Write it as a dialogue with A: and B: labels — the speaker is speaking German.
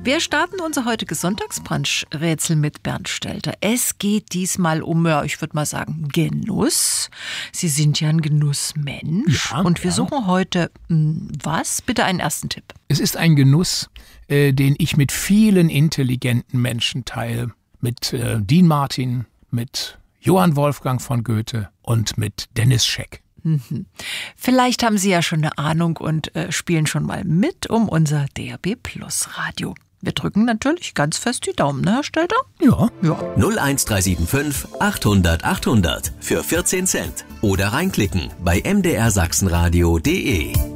A: Wir starten unser heutiges Sonntagsbrunch-Rätsel mit Bernd Stelter. Es geht diesmal um, ich würde mal sagen, Genuss. Sie sind ja ein Genussmensch.
B: Ja,
A: und wir suchen heute was? Bitte einen ersten Tipp.
B: Es ist ein Genuss, den ich mit vielen intelligenten Menschen teile. Mit Dean Martin, mit Johann Wolfgang von Goethe und mit Dennis Scheck.
A: Vielleicht haben Sie ja schon eine Ahnung und spielen schon mal mit um unser DAB+ Radio. Wir drücken natürlich ganz fest die Daumen, ne, Herr Stelter?
B: Ja.
C: 01375 800 800 für 14 Cent. Oder reinklicken bei mdrsachsenradio.de.